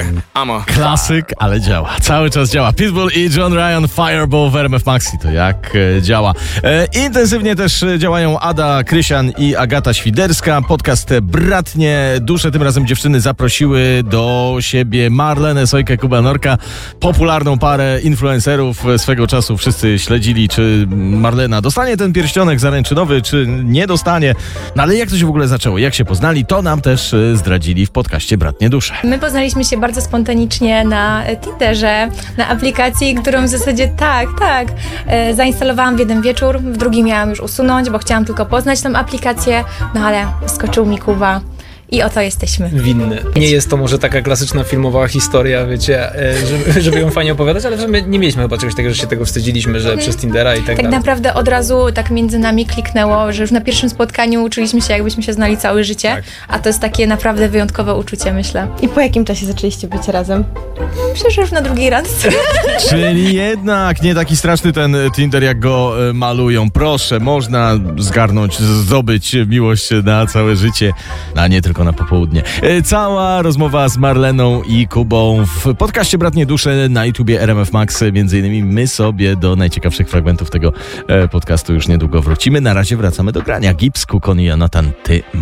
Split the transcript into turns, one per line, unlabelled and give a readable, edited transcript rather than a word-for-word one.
Klasyk, ale działa. Cały czas działa. Pitbull i John Ryan, Fireball w RMF Maxi. To jak działa. Intensywnie też działają Ada Krysian i Agata Świderska. Podcast Bratnie Dusze. Tym razem dziewczyny zaprosiły do siebie Marlenę Sojkę-Kubanorka, popularną parę influencerów. Swego czasu wszyscy śledzili, czy Marlena dostanie ten pierścionek zaręczynowy, czy nie dostanie. No ale jak to się w ogóle zaczęło? Jak się poznali? To nam też zdradzili w podcaście Bratnie Dusze.
My poznaliśmy się bardzo spontanicznie na Tinderze, na aplikacji, którą w zasadzie zainstalowałam w jeden wieczór, w drugi miałam już usunąć, bo chciałam tylko poznać tą aplikację, no ale skoczył mi Kuba. I oto jesteśmy.
Winny. Nie jest to może taka klasyczna filmowa historia, wiecie, żeby ją fajnie opowiadać, ale w sumie nie mieliśmy chyba czegoś takiego, że się tego wstydziliśmy, że przez Tindera i tak dalej.
Naprawdę od razu tak między nami kliknęło, że już na pierwszym spotkaniu uczyliśmy się, jakbyśmy się znali całe życie, tak. A to jest takie naprawdę wyjątkowe uczucie, myślę.
I po jakim czasie zaczęliście być razem?
Myślę, że już na drugiej randce.
Czyli jednak nie taki straszny ten Tinder, jak go malują. Proszę, można zgarnąć, zdobyć miłość na całe życie, a nie tylko na popołudnie. Cała rozmowa z Marleną i Kubą w podcaście Bratnie Dusze na YouTubie RMF Max. Między innymi my sobie do najciekawszych fragmentów tego podcastu już niedługo wrócimy. Na razie wracamy do grania. Gibbs, Kukon i Jonathan, Ty